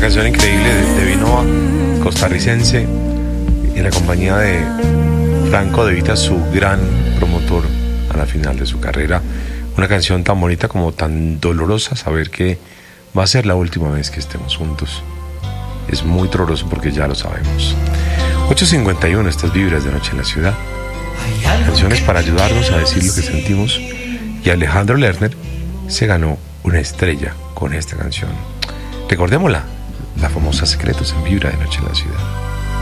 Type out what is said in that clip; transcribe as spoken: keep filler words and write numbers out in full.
canción increíble de, de Vinoa, costarricense, en la compañía de Franco De Vita, su gran promotor a la final de su carrera. Una canción tan bonita como tan dolorosa, saber que va a ser la última vez que estemos juntos. Es muy doloroso porque ya lo sabemos. ocho cincuenta y uno, estas vibras de Noche en la Ciudad. Canciones para ayudarnos a decir lo que sentimos. Y Alejandro Lerner se ganó una estrella con esta canción. Recordémosla, la famosa Secretos en Vibra de Noche en la Ciudad.